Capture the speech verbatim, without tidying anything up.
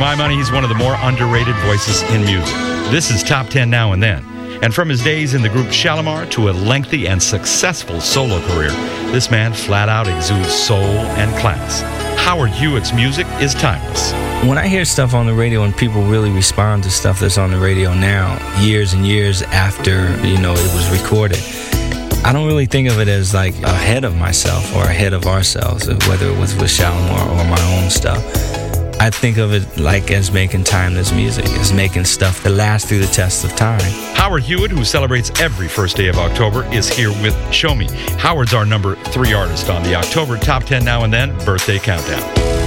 my money, he's one of the more underrated voices in music. This is Top ten Now and Then. And from his days in the group Shalimar to a lengthy and successful solo career, this man flat out exudes soul and class. Howard Hewitt's music is timeless. When I hear stuff on the radio and people really respond to stuff that's on the radio now, years and years after, you know, it was recorded, I don't really think of it as like ahead of myself or ahead of ourselves, whether it was with Shalimar or my own stuff. I think of it like as making timeless music, as making stuff that lasts through the test of time. Howard Hewitt, who celebrates every first day of October, is here with Show Me. Howard's our number three artist on the October Top ten Now and Then Birthday Countdown.